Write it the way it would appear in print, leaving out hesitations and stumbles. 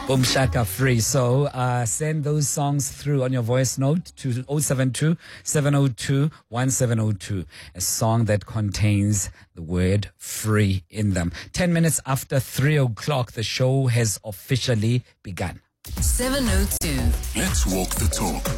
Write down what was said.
Boom Shaka Free. So send those songs through on your voice note to 072 702 1702. A song that contains the word free in them. 10 minutes after 3 o'clock, the show has officially begun. 702. Let's walk the talk.